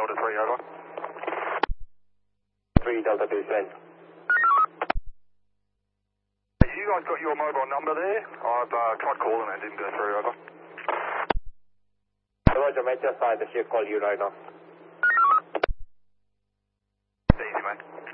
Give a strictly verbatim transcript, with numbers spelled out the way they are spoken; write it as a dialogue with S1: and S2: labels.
S1: Delta three, over.
S2: three Delta two, send.
S1: You guys got your mobile number there? I've uh, tried calling and it didn't go through, over.
S2: Roger, mate, just side the ship, call you right now.
S1: Easy, mate.